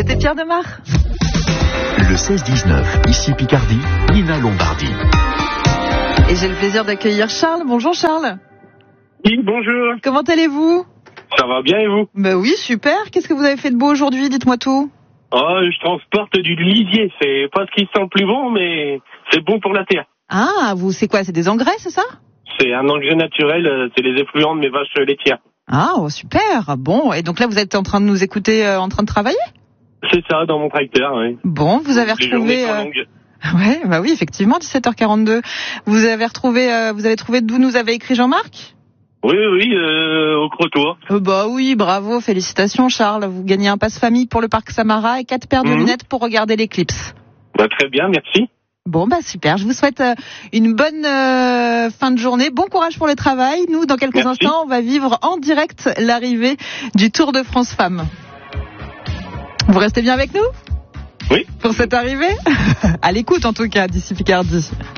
C'était Pierre Demar. Le 16-19, ici Picardie, Nina Lombardi. Et j'ai le plaisir d'accueillir Charles. Bonjour Charles. Oui, bonjour. Comment allez-vous? Ça va bien et vous? Ben oui, super. Qu'est-ce que vous avez fait de beau aujourd'hui? Dites-moi tout. Oh, je transporte du lisier. C'est pas ce qui sent le plus bon, mais c'est bon pour la terre. Ah, c'est quoi? C'est des engrais, c'est ça? C'est un engrais naturel, c'est les effluents de mes vaches laitières. Ah, oh, super. Bon, et donc là, vous êtes en train de nous écouter, en train de travailler? C'est ça, dans mon tracteur, oui. Bon, vous avez Les journées retrouvé... sont longues. Ouais, bah oui, effectivement, 17h42. Vous avez trouvé d'où nous avait écrit Jean-Marc? Oui, au Crotoy. Bah oui, bravo, félicitations Charles. Vous gagnez un passe-famille pour le parc Samara et 4 paires de lunettes pour regarder l'éclipse. Bah, très bien, merci. Bon, bah super. Je vous souhaite une bonne fin de journée. Bon courage pour le travail. Nous, dans quelques instants, on va vivre en direct l'arrivée du Tour de France Femmes. Vous restez bien avec nous? Oui. Pour cette arrivée? À l'écoute en tout cas, d'ici Picardie.